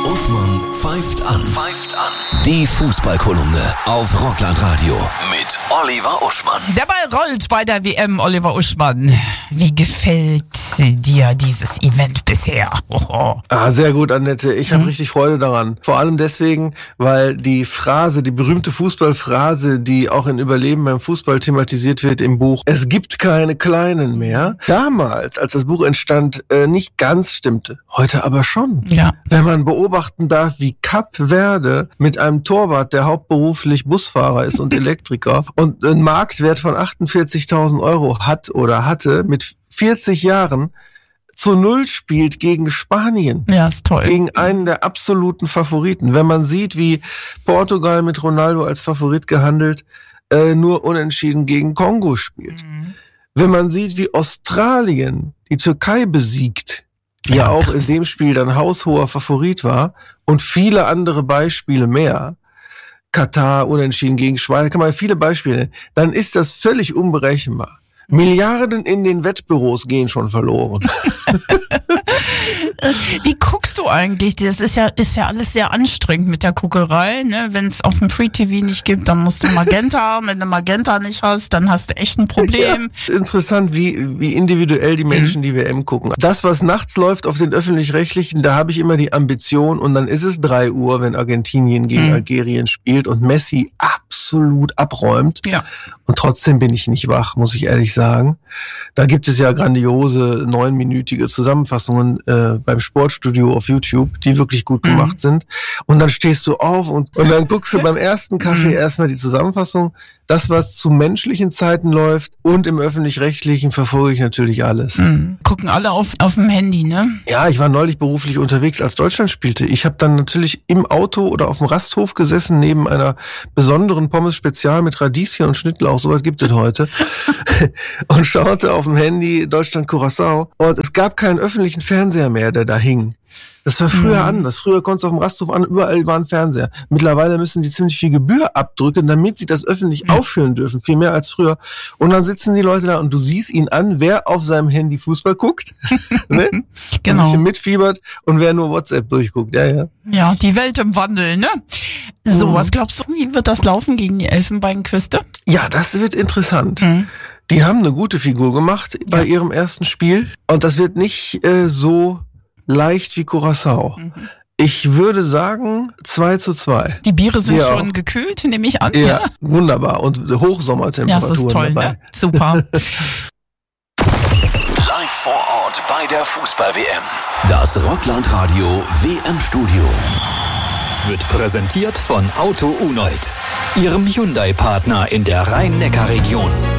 Uschmann pfeift an. Die Fußballkolumne auf Rockland-Radio mit Oliver Uschmann. Der Ball rollt bei der WM, Oliver Uschmann. Wie gefällt dir dieses Event bisher? Sehr gut, Annette. Ich habe richtig Freude daran. Vor allem deswegen, weil die berühmte Fußballphrase, die auch in Überleben beim Fußball thematisiert wird im Buch, es gibt keine Kleinen mehr, damals, als das Buch entstand, nicht ganz stimmte. Heute aber schon. Ja. Wenn man beobachten darf, wie Kap Verde mit einem Torwart, der hauptberuflich Busfahrer ist und Elektriker und einen Marktwert von 48.000 Euro hat oder hatte, mit 40 Jahren zu 0 spielt gegen Spanien. Ja, ist toll. Gegen einen der absoluten Favoriten. Wenn man sieht, wie Portugal mit Ronaldo als Favorit gehandelt, nur unentschieden gegen Kongo spielt. Wenn man sieht, wie Australien die Türkei besiegt, die ja auch in dem Spiel dann haushoher Favorit war, und viele andere Beispiele mehr, Katar unentschieden gegen Schweiz, kann man viele Beispiele nennen, dann ist das völlig unberechenbar. Milliarden in den Wettbüros gehen schon verloren. Wie guckst du eigentlich? Das ist ja alles sehr anstrengend mit der Guckerei, ne? Wenn es auf dem Free TV nicht gibt, dann musst du Magenta haben. Wenn du Magenta nicht hast, dann hast du echt ein Problem. Ja, interessant, wie individuell die Menschen die WM gucken. Das, was nachts läuft auf den Öffentlich-Rechtlichen, da habe ich immer die Ambition, und dann ist es 3 Uhr, wenn Argentinien gegen Algerien spielt und Messi absolut abräumt. Ja. Und trotzdem bin ich nicht wach, muss ich ehrlich sagen. Da gibt es ja grandiose 9-minütige Zusammenfassungen beim Sportstudio auf YouTube, die wirklich gut gemacht sind. Und dann stehst du auf und dann guckst du beim ersten Kaffee erstmal die Zusammenfassung. Das, was zu menschlichen Zeiten läuft, und im Öffentlich-Rechtlichen verfolge ich natürlich alles. Gucken alle auf dem Handy, ne? Ja, ich war neulich beruflich unterwegs, als Deutschland spielte. Ich habe dann natürlich im Auto oder auf dem Rasthof gesessen, neben einer besonderen Pommes-Spezial mit Radieschen und Schnittlauch, sowas gibt es heute, und schaute auf dem Handy Deutschland-Curaçao. Und es gab keinen öffentlichen Fernseher mehr, der da hing. Das war früher anders. Früher konntest du auf dem Rasthof an, überall war ein Fernseher. Mittlerweile müssen die ziemlich viel Gebühr abdrücken, damit sie das öffentlich aufführen dürfen, viel mehr als früher. Und dann sitzen die Leute da und du siehst ihn an, wer auf seinem Handy Fußball guckt, ne? Genau. Ein bisschen mitfiebert, und wer nur WhatsApp durchguckt. Ja, die Welt im Wandel, ne? So, was glaubst du, wie wird das laufen gegen die Elfenbeinküste? Ja, das wird interessant. Die haben eine gute Figur gemacht bei ihrem ersten Spiel, und das wird nicht so leicht wie Curaçao. Ich würde sagen 2:2. Die Biere sind Ja, schon gekühlt, nehme ich an. Ja, wunderbar. Und Hochsommertemperaturen Ja, das ist toll, dabei. ne? Super. Live vor Ort bei der Fußball-WM. Das Rockland-Radio WM-Studio Wird präsentiert von Auto Unold, Ihrem Hyundai-Partner in der Rhein-Neckar-Region.